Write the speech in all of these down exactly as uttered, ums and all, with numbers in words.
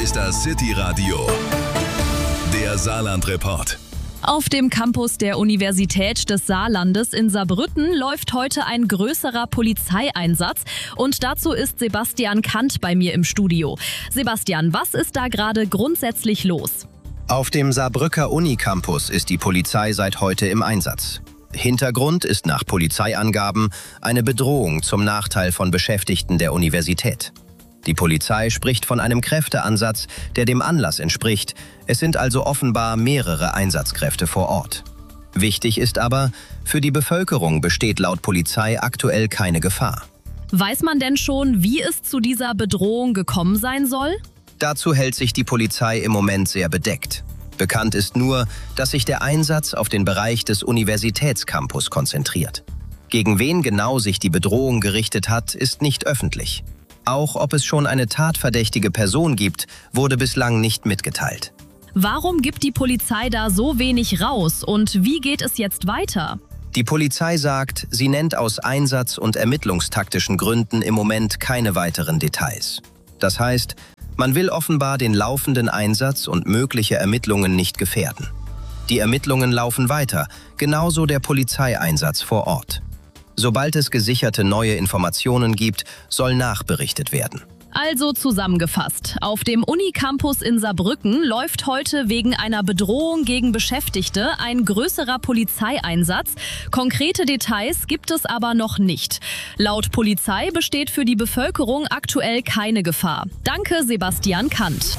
ist das City Radio, der Saarland-Report. Auf dem Campus der Universität des Saarlandes in Saarbrücken läuft heute ein größerer Polizeieinsatz und dazu ist Sebastian Kant bei mir im Studio. Sebastian, was ist da gerade grundsätzlich los? Auf dem Saarbrücker Unicampus ist die Polizei seit heute im Einsatz. Hintergrund ist nach Polizeiangaben eine Bedrohung zum Nachteil von Beschäftigten der Universität. Die Polizei spricht von einem Kräfteansatz, der dem Anlass entspricht. Es sind also offenbar mehrere Einsatzkräfte vor Ort. Wichtig ist aber, für die Bevölkerung besteht laut Polizei aktuell keine Gefahr. Weiß man denn schon, wie es zu dieser Bedrohung gekommen sein soll? Dazu hält sich die Polizei im Moment sehr bedeckt. Bekannt ist nur, dass sich der Einsatz auf den Bereich des Universitätscampus konzentriert. Gegen wen genau sich die Bedrohung gerichtet hat, ist nicht öffentlich. Auch ob es schon eine tatverdächtige Person gibt, wurde bislang nicht mitgeteilt. Warum gibt die Polizei da so wenig raus und wie geht es jetzt weiter? Die Polizei sagt, sie nennt aus einsatz- und ermittlungstaktischen Gründen im Moment keine weiteren Details. Das heißt, man will offenbar den laufenden Einsatz und mögliche Ermittlungen nicht gefährden. Die Ermittlungen laufen weiter, genauso der Polizeieinsatz vor Ort. Sobald es gesicherte neue Informationen gibt, soll nachberichtet werden. Also zusammengefasst, auf dem Unicampus in Saarbrücken läuft heute wegen einer Bedrohung gegen Beschäftigte ein größerer Polizeieinsatz. Konkrete Details gibt es aber noch nicht. Laut Polizei besteht für die Bevölkerung aktuell keine Gefahr. Danke, Sebastian Kant.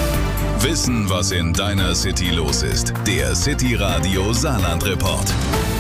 Wissen, was in deiner City los ist. Der City Radio Saarland-Report.